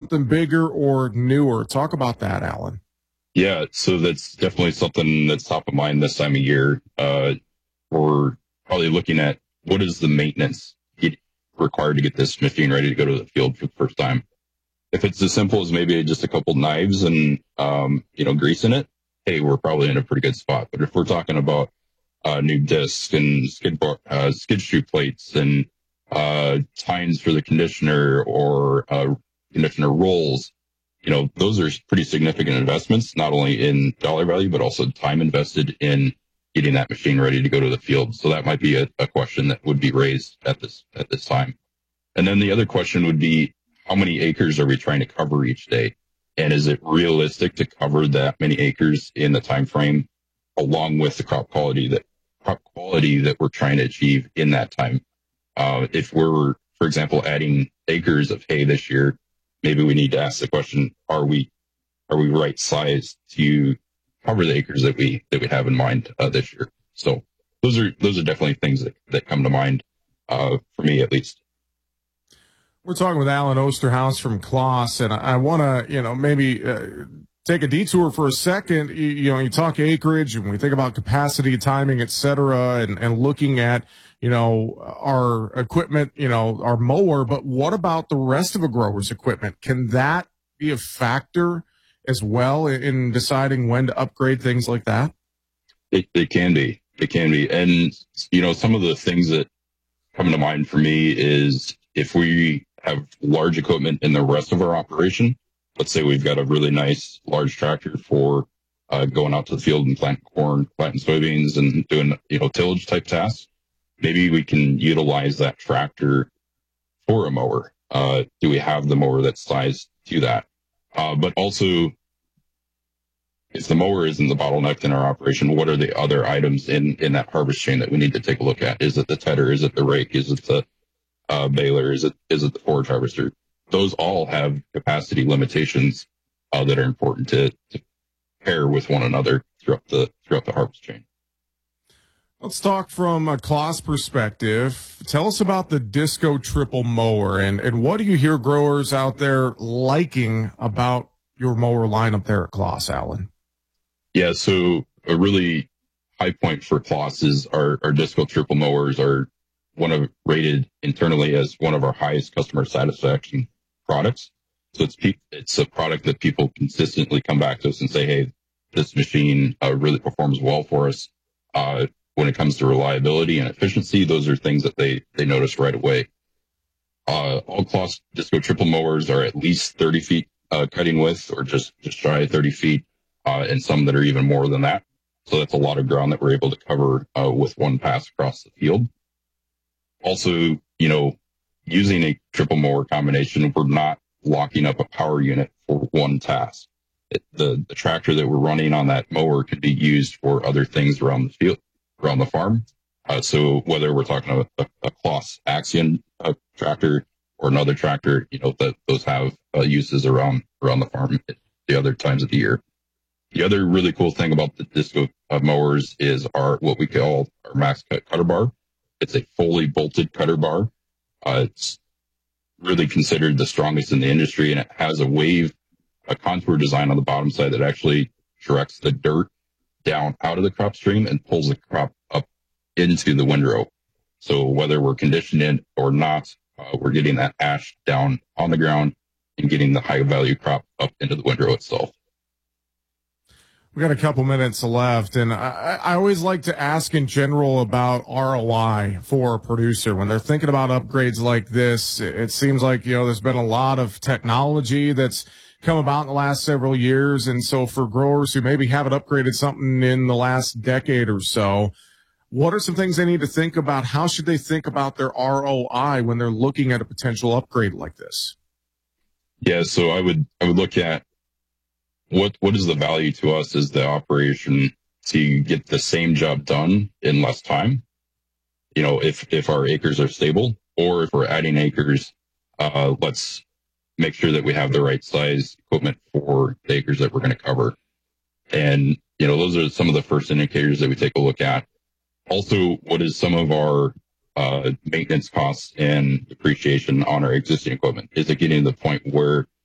something bigger or newer? Talk about that, Alan. Yeah, so that's definitely something that's top of mind this time of year. We're probably looking at what is the maintenance required to get this machine ready to go to the field for the first time. If it's as simple as maybe just a couple knives and, grease in it, hey, we're probably in a pretty good spot. But if we're talking about new discs and skid shoe plates and tines for the conditioner or conditioner rolls, those are pretty significant investments, not only in dollar value, but also time invested in getting that machine ready to go to the field. So that might be a question that would be raised at this time. And then the other question would be, how many acres are we trying to cover each day? And is it realistic to cover that many acres in the time frame, along with the crop quality that we're trying to achieve in that time? If we're, for example, adding acres of hay this year, maybe we need to ask the question, are we right sized to cover the acres that we have in mind this year? So those are definitely things that come to mind for me, at least. We're talking with Alan Osterhaus from Claas, and I want to, maybe take a detour for a second. You talk acreage, and we think about capacity, timing, et cetera, and looking at, our equipment, our mower. But what about the rest of a grower's equipment? Can that be a factor as well in deciding when to upgrade things like that? It can be. And, some of the things that come to mind for me is if we have large equipment in the rest of our operation, let's say we've got a really nice large tractor for going out to the field and planting corn, planting soybeans, and doing, tillage type tasks. Maybe we can utilize that tractor for a mower. Do we have the mower that's sized to that? But also, if the mower isn't the bottleneck in our operation, what are the other items in that harvest chain that we need to take a look at? Is it the tedder? Is it the rake? Is it the baler? Is it the forage harvester? Those all have capacity limitations that are important to pair with one another throughout the harvest chain. Let's talk from a Claas perspective. Tell us about the Disco Triple Mower, and what do you hear growers out there liking about your mower lineup there at Claas, Alan? Yeah, so a really high point for Claas is our Disco Triple Mowers are rated internally as one of our highest customer satisfaction products. So it's a product that people consistently come back to us and say, hey, this machine really performs well for us. When it comes to reliability and efficiency, those are things that they notice right away. All Claas Disco Triple Mowers are at least 30 feet cutting width, or just shy of 30 feet, and some that are even more than that. So that's a lot of ground that we're able to cover with one pass across the field. Also, using a triple mower combination, we're not locking up a power unit for one task. The tractor that we're running on that mower could be used for other things around the field, around the farm. So whether we're talking about a Claas Axion tractor or another tractor, that those have uses around the farm at the other times of the year. The other really cool thing about the Disco mowers is what we call our max cut cutter bar. It's a fully bolted cutter bar. It's really considered the strongest in the industry, and it has a contour design on the bottom side that actually directs the dirt down out of the crop stream and pulls the crop up into the windrow. So whether we're conditioning it or not, we're getting that ash down on the ground and getting the high value crop up into the windrow itself. We got a couple minutes left, and I always like to ask in general about ROI for a producer. When they're thinking about upgrades like this, it seems like, there's been a lot of technology that's come about in the last several years. And so for growers who maybe haven't upgraded something in the last decade or so, what are some things they need to think about? How should they think about their ROI when they're looking at a potential upgrade like this? Yeah, so I would look at what is the value to us as the operation to get the same job done in less time. If our acres are stable, or if we're adding acres, let's make sure that we have the right size equipment for the acres that we're going to cover. And, those are some of the first indicators that we take a look at. Also, what is some of our maintenance costs and depreciation on our existing equipment? Is it getting to the point where